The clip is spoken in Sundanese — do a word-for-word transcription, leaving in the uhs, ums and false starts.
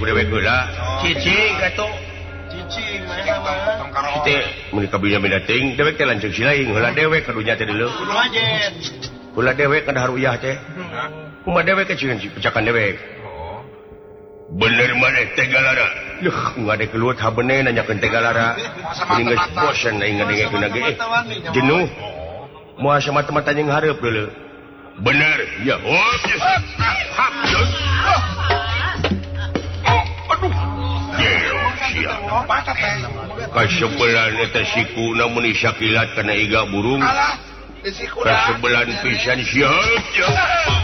dewek heula cicing atuh cicing mah teh mun kabinya minating dewek teh lanceuk si lain heula dewek kadunya teh deuleu kudu ajen heula dewek kada haruyah teh kumaha dewek ke cieun pecakan dewek bener maneh teh galara leuh ngade keluar habene nanyakeun teh galara mending geus bosen aing ngadengekeun ge jenuh moal samata-mata jeung hareup deuleu bener ya oh hap jos aduh kasebelan eta sikuna mun isakilat kana iga burung kasebelan pisan siap